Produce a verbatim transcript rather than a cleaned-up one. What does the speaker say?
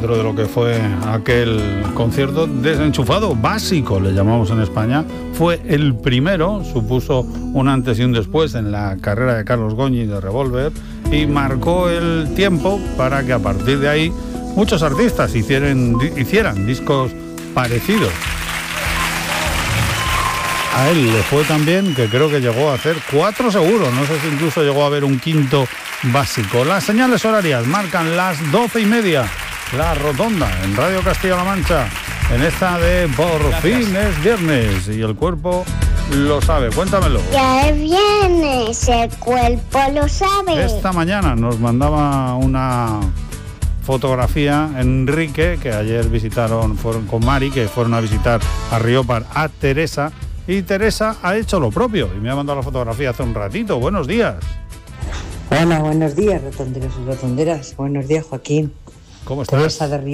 dentro de lo que fue aquel concierto desenchufado, básico le llamamos en España. Fue el primero, supuso un antes y un después en la carrera de Carlos Goñi de Revolver y marcó el tiempo para que a partir de ahí muchos artistas hicieran, hicieran discos parecidos. A él le fue también que creo que llegó a hacer cuatro seguros, no sé si incluso llegó a haber un quinto básico. Las señales horarias marcan las doce y media, La Rotonda, en Radio Castilla-La Mancha, en esta de Por Gracias. Fin es viernes, y el cuerpo lo sabe. Cuéntamelo. Ya es viernes, el cuerpo lo sabe. Esta mañana nos mandaba una fotografía Enrique, que ayer visitaron, fueron con Mari, que fueron a visitar a Riópar a Teresa, y Teresa ha hecho lo propio y me ha mandado la fotografía hace un ratito. Buenos días. Hola, buenos días, rotonderos y rotonderas. Buenos días, Joaquín. ¿Cómo estás? Teresa de Río.